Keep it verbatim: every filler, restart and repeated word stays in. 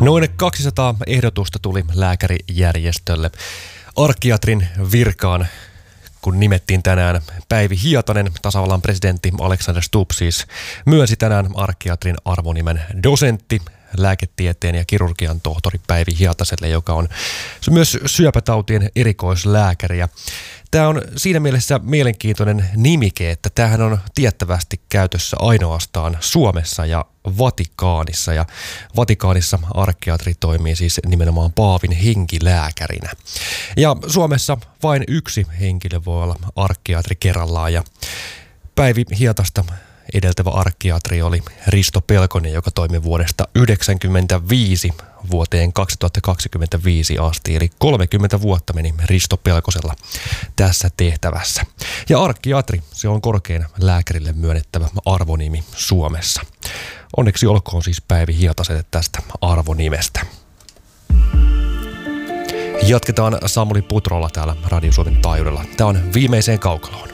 Noin kaksisataa ehdotusta tuli lääkärijärjestölle arkkiatrin virkaan, kun nimettiin tänään Päivi Hietanen. Tasavallan presidentti Alexander Stubb siis myönsi tänään arkkiatrin arvonimen dosentti, lääketieteen ja kirurgian tohtori Päivi Hietaselle, joka on myös syöpätautien erikoislääkäri. Ja tämä on siinä mielessä mielenkiintoinen nimike, että tämähän on tiettävästi käytössä ainoastaan Suomessa ja Vatikaanissa. Ja Vatikaanissa arkkiatri toimii siis nimenomaan paavin henkilääkärinä. Ja Suomessa vain yksi henkilö voi olla arkkiatri kerrallaan. Ja Päivi Hietasta edeltävä arkkiatri oli Risto Pelkonen, joka toimi vuodesta yhdeksänkymmentäviisi vuoteen kaksituhattakaksikymmentäviisi asti, eli kolmekymmentä vuotta meni Risto Pelkosella tässä tehtävässä. Ja arkkiatri, se on korkein lääkärille myönnettävä arvonimi Suomessa. Onneksi olkoon siis Päivi Hietaselle tästä arvonimestä. Jatketaan Samuli Putrolla täällä Radio Suomen taajuudella. Tämä on Viimeiseen kaukaloon.